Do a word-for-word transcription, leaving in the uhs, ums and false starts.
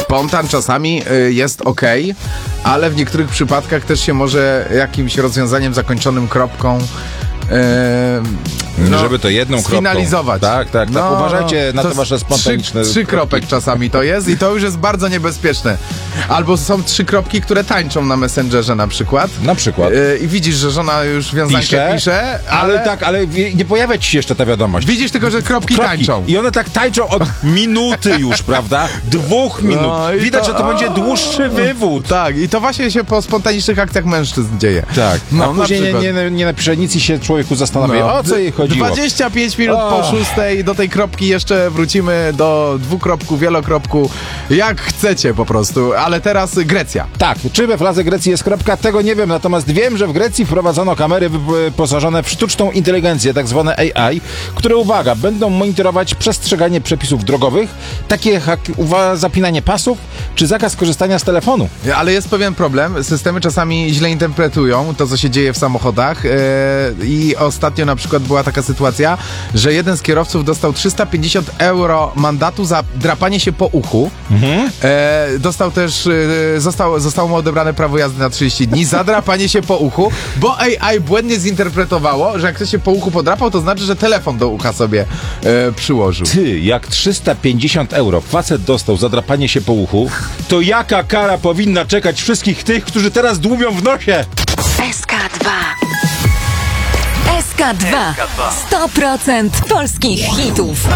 Spontan czasami y, jest okej, ale w niektórych przypadkach też się może jakimś rozwiązaniem zakończonym kropką Yy, no, żeby to jedną kropką sfinalizować. Tak, tak, tak. No, Uważajcie na to te wasze spontaniczne... Trzy, trzy kropek czasami to jest i to już jest bardzo niebezpieczne. Albo są trzy kropki, które tańczą na Messengerze na przykład. Na przykład. Yy, I widzisz, że żona już wiązankę pisze, pisze ale... ale tak, ale nie pojawia ci się jeszcze ta wiadomość. Widzisz tylko, że kropki, kropki tańczą. I one tak tańczą od minuty już, prawda? Dwóch minut. No widać, to... że to będzie dłuższy wywód. Tak, i to właśnie się po spontanicznych akcjach mężczyzn dzieje. Tak. No, a później nie, nie, nie napisze nic i się człowieku zastanawia, no. o co jej chodziło. dwadzieścia pięć minut oh. po szóstej, do tej kropki jeszcze wrócimy, do dwukropku, wielokropku, jak chcecie po prostu, ale teraz Grecja. Tak, czy we fladze Grecji jest kropka, tego nie wiem, natomiast wiem, że w Grecji wprowadzono kamery wyposażone w sztuczną inteligencję, tak zwane A I, które, uwaga, będą monitorować przestrzeganie przepisów drogowych, takie jak zapinanie pasów, czy zakaz korzystania z telefonu. Ale jest pewien problem, systemy czasami źle interpretują to, co się dzieje w samochodach yy, i ostatnio na przykład była taka sytuacja, że jeden z kierowców dostał trzysta pięćdziesiąt euro mandatu za drapanie się po uchu. Mhm. E, dostał też, e, został, zostało mu odebrane prawo jazdy na trzydzieści dni za drapanie się po uchu, bo A I błędnie zinterpretowało, że jak ktoś się po uchu podrapał, to znaczy, że telefon do ucha sobie e, przyłożył. Ty, jak trzysta pięćdziesiąt euro facet dostał za drapanie się po uchu, to jaka kara powinna czekać wszystkich tych, którzy teraz dłubią w nosie? S K dwa. S K dwa. sto procent polskich hitów.